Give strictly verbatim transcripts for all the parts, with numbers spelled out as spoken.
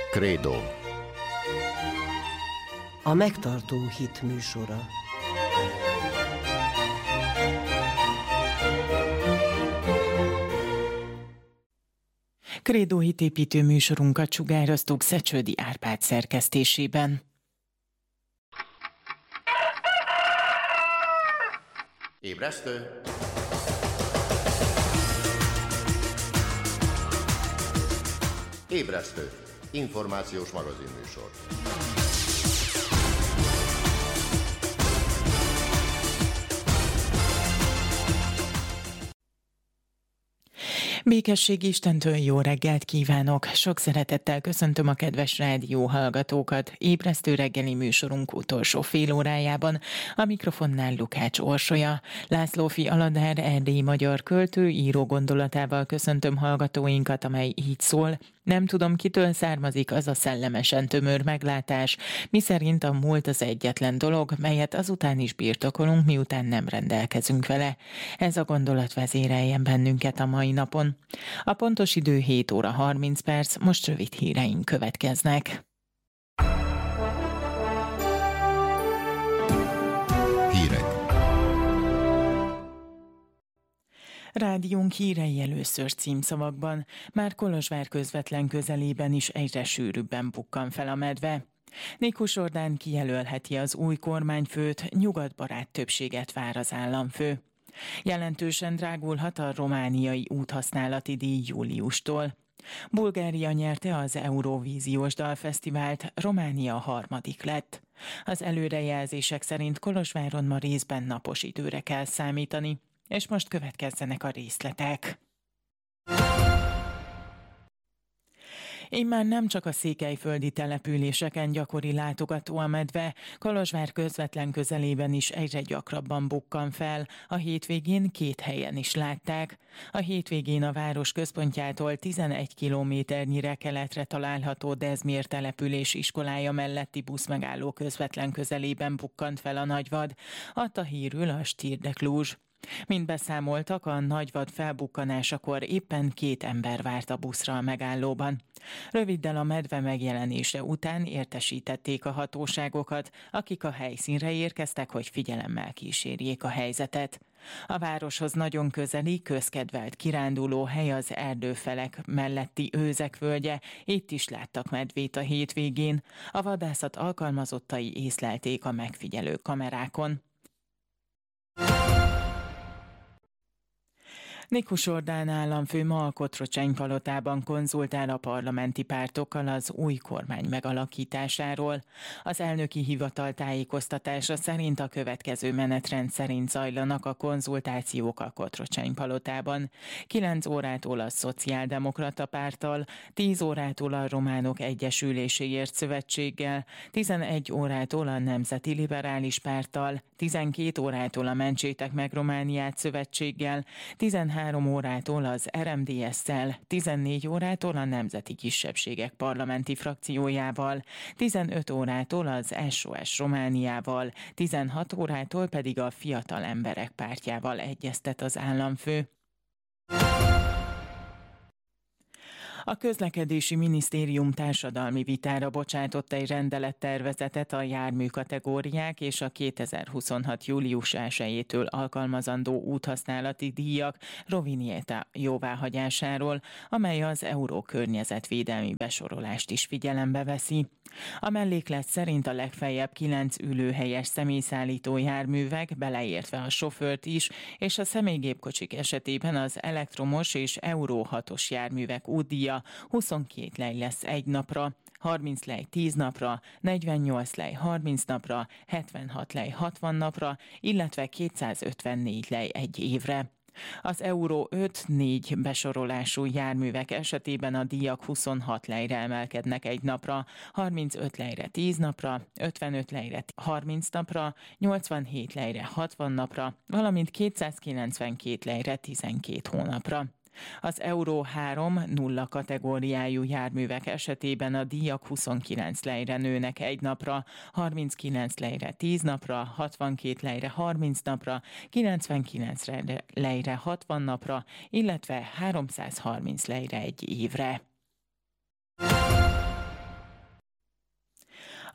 Krédo. A megtartó hit műsora. Krédo hitépítő műsorunkat sugároztuk Szecsődi Árpád szerkesztésében. Ébresztő! Ébresztő! Információs magazinműsor. Békesség Istentől, jó reggelt kívánok! Sok szeretettel köszöntöm a kedves rádióhallgatókat. Ébresztő reggeli műsorunk utolsó fél órájában. A mikrofonnál Lukács Orsolya. Lászlófi Aladár erdélyi magyar költő író gondolatával köszöntöm hallgatóinkat, amely így szól. Nem tudom, kitől származik az a szellemesen tömör meglátás, miszerint a múlt az egyetlen dolog, melyet azután is birtokolunk, miután nem rendelkezünk vele. Ez a gondolat vezéreljen bennünket a mai napon. A pontos idő hét óra harminc perc, most rövid híreink következnek. Hírek. Rádiónk hírei először címszavakban. Már Kolozsvár közvetlen közelében is egyre sűrűbben bukkan fel a medve. Nikus Orbán kijelölheti az új kormányfőt, nyugatbarát többséget vár az államfő. Jelentősen drágulhat a romániai úthasználati díj júliustól. Bulgária nyerte az Eurovíziós Dalfesztivált, Románia harmadik lett. Az előrejelzések szerint Kolozsváron ma részben napos időre kell számítani. És most következzenek a részletek. Immár nem csak a székelyföldi településeken gyakori látogató a medve, Kolozsvár közvetlen közelében is egyre gyakrabban bukkan fel, a hétvégén két helyen is látták. A hétvégén a város központjától tizenegy kilométernyire keletre található Dezmér település iskolája melletti buszmegálló közvetlen közelében bukkant fel a nagyvad, adta hírül a Stír de Cluj. Mint beszámoltak, a nagyvad felbukkanásakor éppen két ember várt a buszra a megállóban. Röviddel a medve megjelenése után értesítették a hatóságokat, akik a helyszínre érkeztek, hogy figyelemmel kísérjék a helyzetet. A városhoz nagyon közeli, közkedvelt kiránduló hely az erdőfelek melletti Őzek völgye, itt is láttak medvét a hétvégén. A vadászat alkalmazottai észlelték a megfigyelő kamerákon. Nikus Orbán államfő ma a Kotrocsány palotában konzultál a parlamenti pártokkal az új kormány megalakításáról. Az elnöki hivatal tájékoztatása szerint a következő menetrend szerint zajlanak a konzultációk a Kotrocsány palotában. kilenc órától a Szociáldemokrata Párttal, tíz órától a Románok Egyesüléséért Szövetséggel, tizenegy órától a Nemzeti Liberális Párttal, tizenkét órától a Mentsétek meg Romániát Szövetséggel, tizenhárom órától az er em dé es-szel, tizennégy órától a Nemzeti Kisebbségek parlamenti frakciójával, tizenöt órától az es o es Romániával, tizenhat órától pedig a Fiatal Emberek Pártjával egyeztet az államfő. A Közlekedési Minisztérium társadalmi vitára bocsátott egy rendelettervezetet a járműkategóriák és a kétezer-huszonhat. július elsejétől alkalmazandó úthasználati díjak Rovinjeta jóváhagyásáról, amely az euró környezetvédelmi besorolást is figyelembe veszi. A melléklet szerint a legfeljebb kilenc ülőhelyes személyszállító járművek, beleértve a sofőrt is, és a személygépkocsik esetében az elektromos és euró hatos járművek útdíja huszonkét lej lesz egy napra, harminc lej tíz napra, negyvennyolc lej harminc napra, hetvenhat lej hatvan napra, illetve kétszázötvennégy lej egy évre. Az Euró öt-négy besorolású járművek esetében a díjak huszonhat lejre emelkednek egy napra, harmincöt lejre tíz napra, ötvenöt lejre harminc napra, nyolcvanhét lejre hatvan napra, valamint kétszázkilencvenkét lejre tizenkét hónapra. Az Euró három nulla kategóriájú járművek esetében a díjak huszonkilenc lejre nőnek egy napra, harminckilenc lejre tíz napra, hatvankét lejre harminc napra, kilencvenkilenc lejre hatvan napra, illetve háromszázharminc lejre egy évre.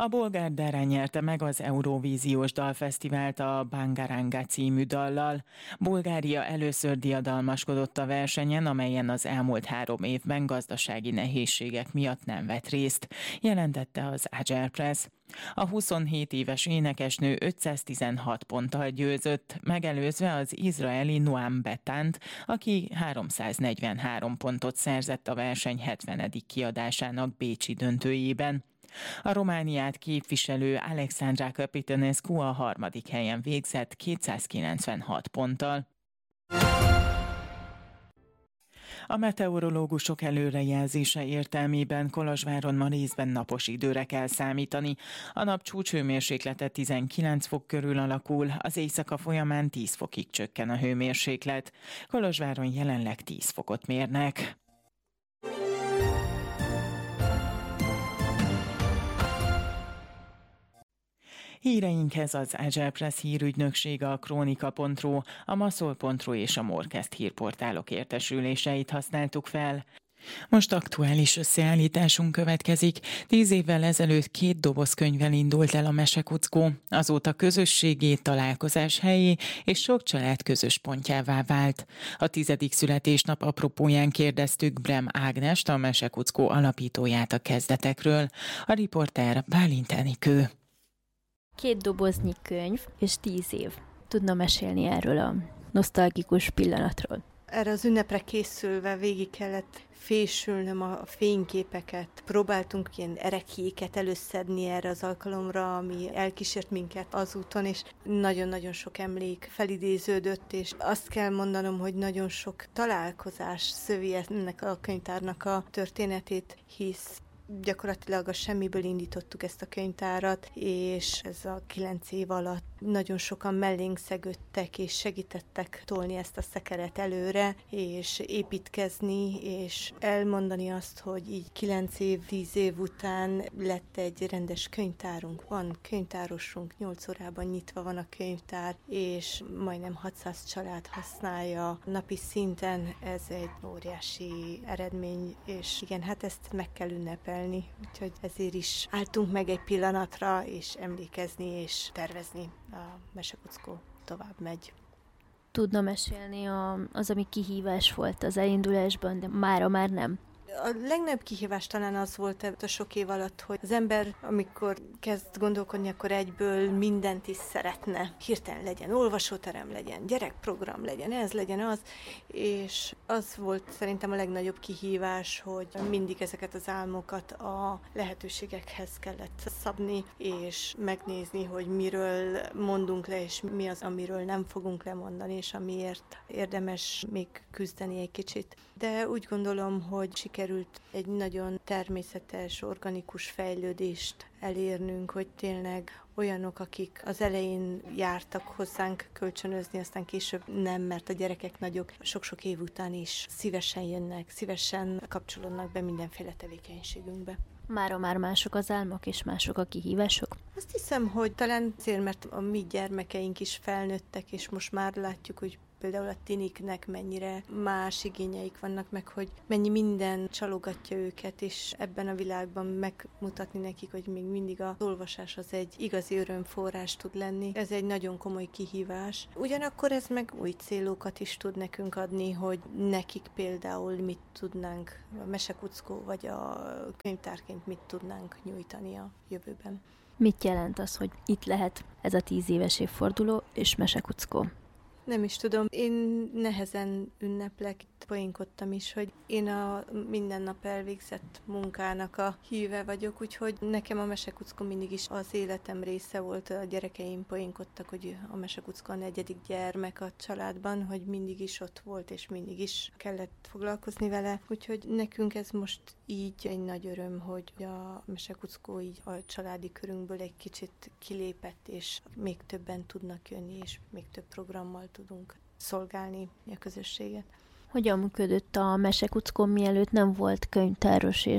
A bolgár Dara nyerte meg az Eurovíziós Dalfesztivált a Bangaranga című dallal. Bulgária először diadalmaskodott a versenyen, amelyen az elmúlt három évben gazdasági nehézségek miatt nem vett részt, jelentette az Agerpress. A huszonhét éves énekesnő ötszáztizenhat ponttal győzött, megelőzve az izraeli Noam Betant, aki háromszáznegyvenhárom pontot szerzett a verseny hetvenedik kiadásának bécsi döntőjében. A Romániát képviselő Alexandra Capitănescu a harmadik helyen végzett kétszázkilencvenhat ponttal. A meteorológusok előrejelzése értelmében Kolozsváron ma részben napos időre kell számítani. A nap csúcshőmérséklete tizenkilenc fok körül alakul, az éjszaka folyamán tíz fokig csökken a hőmérséklet. Kolozsváron jelenleg tíz fokot mérnek. Híreinkhez az Agerpress hírügynöksége, a Krónika pont ru, a Maszol pont ru és a Morkezt hírportálok értesüléseit használtuk fel. Most aktuális összeállításunk következik. Tíz évvel ezelőtt két doboz könyvvel indult el a Mesekuckó. Azóta közösségé, találkozás helyé és sok család közös pontjává vált. A tizedik születésnap apropóján kérdeztük Brem Ágnest, a Mesekuckó alapítóját a kezdetekről. A riporter Bálint Enikő. Két doboznyi könyv és tíz év. Tudna mesélni erről a nosztalgikus pillanatról? Erre az ünnepre készülve végig kellett fésülnöm a fényképeket. Próbáltunk ilyen erekjéket előszedni erre az alkalomra, ami elkísért minket az úton, és nagyon-nagyon sok emlék felidéződött, és azt kell mondanom, hogy nagyon sok találkozás szövi ennek a könyvtárnak a történetét, hisz gyakorlatilag a semmiből indítottuk ezt a könyvtárat, és ez a kilenc év alatt nagyon sokan mellénk szegődtek, és segítettek tolni ezt a szekeret előre, és építkezni, és elmondani azt, hogy így kilenc év, tíz év után lett egy rendes könyvtárunk. Van könyvtárosunk, nyolc órában nyitva van a könyvtár, és majdnem hatszáz család használja napi szinten. Ez egy óriási eredmény, és igen, hát ezt meg kell ünnepelni. Úgyhogy ezért is álltunk meg egy pillanatra, és emlékezni, és tervezni. A Mesekuckó tovább megy. Tudna mesélni a, az, ami kihívás volt az elindulásban, de mára már nem? A legnagyobb kihívás talán az volt a sok év alatt, hogy az ember, amikor kezd gondolkodni, akkor egyből mindent is szeretne. Hirtelen legyen olvasóterem, legyen gyerekprogram, legyen ez, legyen az, és az volt szerintem a legnagyobb kihívás, hogy mindig ezeket az álmokat a lehetőségekhez kellett szabni, és megnézni, hogy miről mondunk le, és mi az, amiről nem fogunk lemondani, és amiért érdemes még küzdeni egy kicsit. De úgy gondolom, hogy sikerült egy nagyon természetes, organikus fejlődést elérnünk, hogy tényleg olyanok, akik az elején jártak hozzánk kölcsönözni, aztán később nem, mert a gyerekek nagyok sok-sok év után is szívesen jönnek, szívesen kapcsolódnak be mindenféle tevékenységünkbe. Mára már mások az álmok és mások a kihívások? Azt hiszem, hogy talán azért, mert a mi gyermekeink is felnőttek, és most már látjuk, hogy például a tiniknek mennyire más igényeik vannak, meg hogy mennyi minden csalogatja őket, és ebben a világban megmutatni nekik, hogy még mindig az olvasás az egy igazi örömforrás tud lenni. Ez egy nagyon komoly kihívás. Ugyanakkor ez meg új célokat is tud nekünk adni, hogy nekik például mit tudnánk, a Mesekuckó vagy a könyvtárként mit tudnánk nyújtani a jövőben. Mit jelent az, hogy itt lehet ez a tíz éves évforduló és Mesekuckó? Nem is tudom. Én nehezen ünneplek, poénkodtam is, hogy én a minden nap elvégzett munkának a híve vagyok, úgyhogy nekem a Mesekuckó mindig is az életem része volt. A gyerekeim poénkodtak, hogy a Mesekuckó a negyedik gyermek a családban, hogy mindig is ott volt, és mindig is kellett foglalkozni vele. Úgyhogy nekünk ez most így egy nagy öröm, hogy a Mesekuckó így a családi körünkből egy kicsit kilépett, és még többen tudnak jönni, és még több programmal tudunk szolgálni a közösséget. Hogyan működött a Mesekuckó, mielőtt nem volt könyvtáros és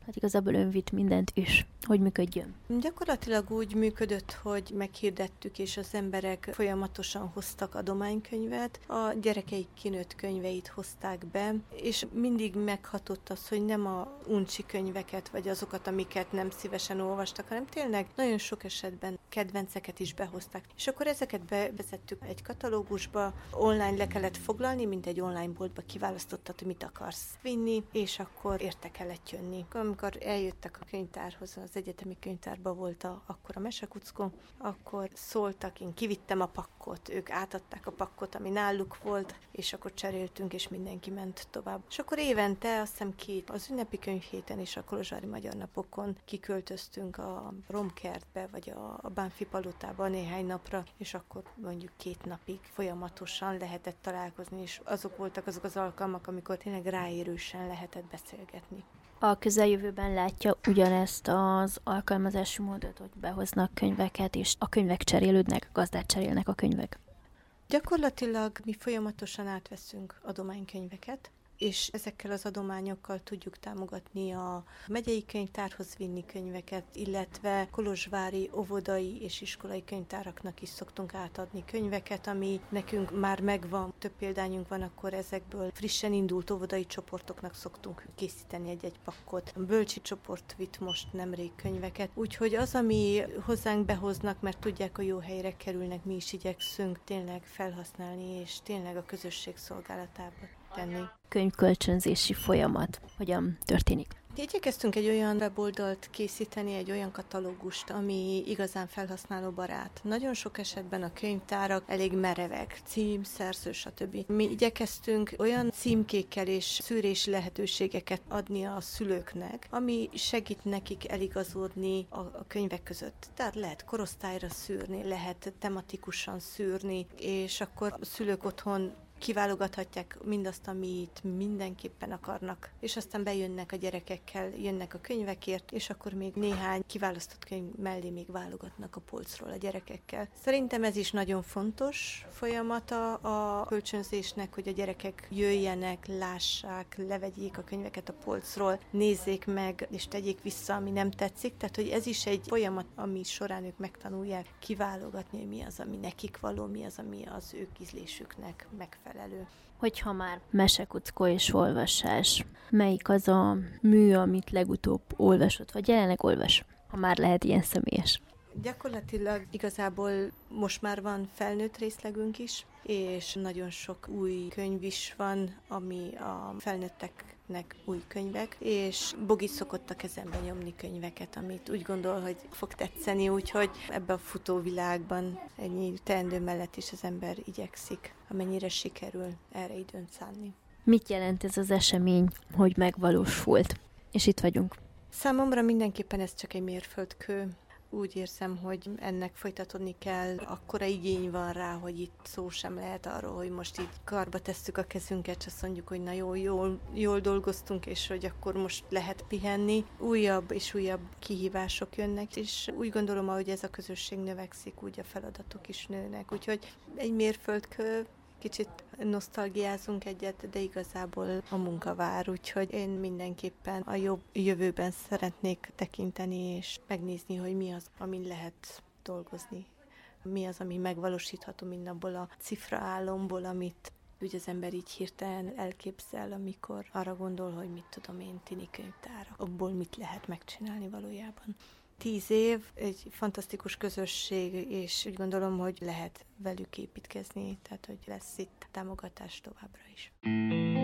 Hát igazából ön vitt mindent is. Hogy működjön? Gyakorlatilag úgy működött, hogy meghirdettük, és az emberek folyamatosan hoztak adománykönyvet. A gyerekeik kinőtt könyveit hozták be, és mindig meghatott az, hogy nem a uncsi könyveket, vagy azokat, amiket nem szívesen olvastak, hanem tényleg nagyon sok esetben kedvenceket is behozták. És akkor ezeket bevezettük egy katalógusba, online le kellett foglalni, mint egy online boltba kiválasztottad, hogy mit akarsz vinni, és akkor érte kellett jönni. Amikor eljöttek a könyvtárhoz, az egyetemi könyvtárban volt a, akkor a mesekuckó, akkor szóltak, én kivittem a pakkot, ők átadták a pakkot, ami náluk volt, és akkor cseréltünk, és mindenki ment tovább. És akkor évente, azt hiszem két, az ünnepi könyvhéten és a Kolozsvári Magyar Napokon kiköltöztünk a Romkertbe, vagy a, a Bánfi Palotába néhány napra, és akkor mondjuk két napig folyamatosan lehetett találkozni, és azok voltak azok az alkalmak, amikor tényleg ráérősen lehetett beszélgetni. A közeljövőben látja ugyanezt az alkalmazási módot, hogy behoznak könyveket, és a könyvek cserélődnek, gazdát cserélnek a könyvek? Gyakorlatilag mi folyamatosan átveszünk adománykönyveket, és ezekkel az adományokkal tudjuk támogatni a megyei könyvtárhoz vinni könyveket, illetve kolozsvári óvodai és iskolai könyvtáraknak is szoktunk átadni könyveket, ami nekünk már megvan, több példányunk van, akkor ezekből frissen indult óvodai csoportoknak szoktunk készíteni egy-egy pakkot. A bölcsi csoport vitt most nemrég könyveket, úgyhogy az, ami hozzánk behoznak, mert tudják, hogy jó helyre kerülnek, mi is igyekszünk tényleg felhasználni, és tényleg a közösség szolgálatába tenni. Könyvkölcsönzési folyamat hogyan történik? Igyekeztünk egy olyan weboldalt készíteni, egy olyan katalógust, ami igazán felhasználóbarát. Nagyon sok esetben a könyvtárak elég merevek, cím, szerző, stb. Mi igyekeztünk olyan címkékkel és szűrési lehetőségeket adni a szülőknek, ami segít nekik eligazodni a, a könyvek között. Tehát lehet korosztályra szűrni, lehet tematikusan szűrni, és akkor a szülők otthon kiválogathatják mindazt, amit mindenképpen akarnak, és aztán bejönnek a gyerekekkel, jönnek a könyvekért, és akkor még néhány kiválasztott könyv mellé még válogatnak a polcról a gyerekekkel. Szerintem ez is nagyon fontos folyamata a kölcsönzésnek, hogy a gyerekek jöjjenek, lássák, levegyék a könyveket a polcról, nézzék meg, és tegyék vissza, ami nem tetszik. Tehát, hogy ez is egy folyamat, ami során ők megtanulják kiválogatni, hogy mi az, ami nekik való, mi az, ami az ők ízlésüknek megfelelő. Hogyha már mesekuckó és olvasás, melyik az a mű, amit legutóbb olvasott, vagy jelenleg olvas, ha már lehet ilyen személyes? Gyakorlatilag igazából most már van felnőtt részlegünk is, és nagyon sok új könyv is van, ami a felnőtteknek új könyvek, és Bogi szokott a kezembe nyomni könyveket, amit úgy gondol, hogy fog tetszeni, úgyhogy ebbe a futóvilágban ennyi teendő mellett is az ember igyekszik, amennyire sikerül erre időn szánni. Mit jelent ez az esemény, hogy megvalósult? És itt vagyunk. Számomra mindenképpen ez csak egy mérföldkő. Úgy érzem, hogy ennek folytatódni kell, akkora igény van rá, hogy itt szó sem lehet arról, hogy most így karba tesszük a kezünket, és azt mondjuk, hogy na jó, jól, jól dolgoztunk, és hogy akkor most lehet pihenni. Újabb és újabb kihívások jönnek, és úgy gondolom, ahogy ez a közösség növekszik, úgy a feladatok is nőnek. Úgyhogy egy mérföldkő, kicsit nosztalgiázunk egyet, de igazából a munka vár, úgyhogy én mindenképpen a jobb jövőben szeretnék tekinteni, és megnézni, hogy mi az, amin lehet dolgozni. Mi az, ami megvalósítható mindabból a cifra álomból, amit úgy az ember így hirtelen elképzel, amikor arra gondol, hogy mit tudom én, tini könyvtárak, abból mit lehet megcsinálni valójában. Tíz év, egy fantasztikus közösség, és úgy gondolom, hogy lehet velük építkezni, tehát hogy lesz itt támogatás továbbra is.